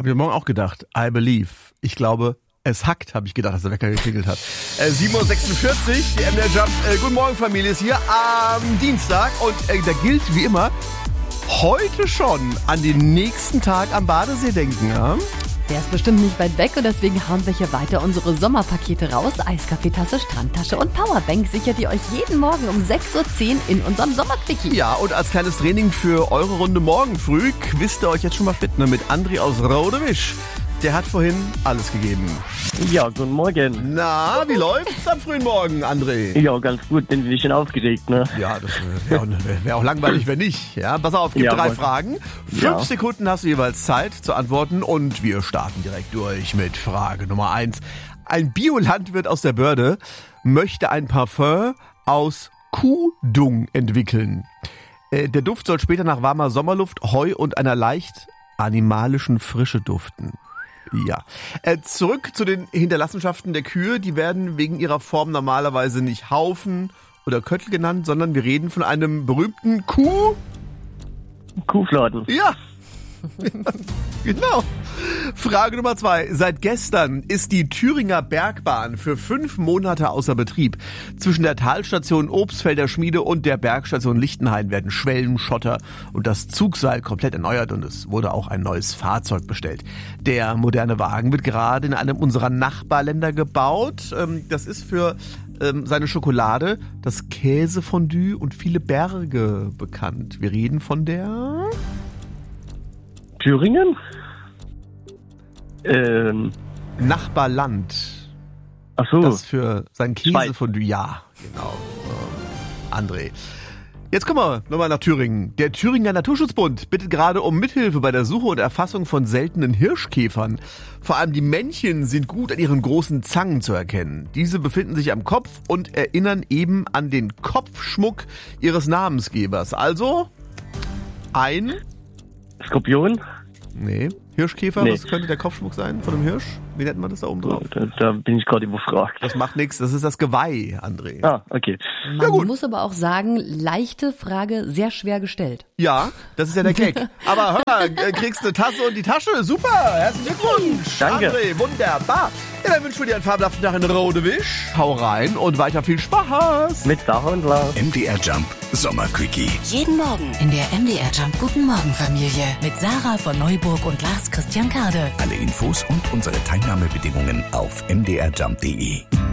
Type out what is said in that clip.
Hab ich heute Morgen auch gedacht. I believe. Ich glaube, es hackt, habe ich gedacht, dass der Wecker geklingelt hat. 7.46 Uhr, die MDR Jump. Guten Morgen, Familie, ist hier am Dienstag. Und da gilt wie immer, heute schon an den nächsten Tag am Badesee denken. Ja? Der ist bestimmt nicht weit weg und deswegen hauen wir hier weiter unsere Sommerpakete raus. Eiskaffeetasse, Strandtasche und Powerbank sichert ihr euch jeden Morgen um 6.10 Uhr in unserem Sommerquickie. Ja, und als kleines Training für eure Runde morgen früh quizt ihr euch jetzt schon mal fit, ne, mit André aus Rodewisch. Der hat vorhin alles gegeben. Ja, guten Morgen. Na, wie läuft's am frühen Morgen, André? Ja, ganz gut, bin ein bisschen aufgeregt, ne? Ja, das wäre auch langweilig, wenn nicht. Ja, pass auf, gibt 3 Fragen. 5 Sekunden hast du jeweils Zeit zu antworten und wir starten direkt durch mit Frage Nummer 1. Ein Biolandwirt aus der Börde möchte ein Parfum aus Kuhdung entwickeln. Der Duft soll später nach warmer Sommerluft, Heu und einer leicht animalischen Frische duften. Ja. Zurück zu den Hinterlassenschaften der Kühe. Die werden wegen ihrer Form normalerweise nicht Haufen oder Köttel genannt, sondern wir reden von einem berühmten Kuhfladen. Ja. Genau. Frage Nummer 2. Seit gestern ist die Thüringer Bergbahn für 5 Monate außer Betrieb. Zwischen der Talstation Obstfelder Schmiede und der Bergstation Lichtenhain werden Schwellen, Schotter und das Zugseil komplett erneuert und es wurde auch ein neues Fahrzeug bestellt. Der moderne Wagen wird gerade in einem unserer Nachbarländer gebaut. Das ist für seine Schokolade, das Käsefondue und viele Berge bekannt. Wir reden von der... Thüringen? Nachbarland. Ach so. Das für sein Käsefondue. Ja, genau. So. André. Jetzt kommen wir nochmal nach Thüringen. Der Thüringer Naturschutzbund bittet gerade um Mithilfe bei der Suche und Erfassung von seltenen Hirschkäfern. Vor allem die Männchen sind gut an ihren großen Zangen zu erkennen. Diese befinden sich am Kopf und erinnern eben an den Kopfschmuck ihres Namensgebers. Also ein... Skorpion? Nee. Hirschkäfer, Nee. Was könnte der Kopfschmuck sein von einem Hirsch? Wie nennt man das da oben drauf? Da bin ich gerade überfragt. Das macht nichts, das ist das Geweih, André. Ah, okay. Man muss aber auch sagen, leichte Frage, sehr schwer gestellt. Ja, das ist ja der Gag. Aber hör mal, kriegst eine Tasse und die Tasche. Super, herzlichen Glückwunsch. Danke. André, wunderbar. Ja, dann wünschen wir dir einen fabelhaften Tag in Rodewisch. Hau rein und weiter viel Spaß. Mit Sarah und Lars. MDR Jump Sommerquickie. Jeden Morgen in der MDR Jump Guten Morgen Familie mit Sarah von Neuburg und Lars Christian Kade. Alle Infos und unsere Teilnahmebedingungen auf mdrjump.de.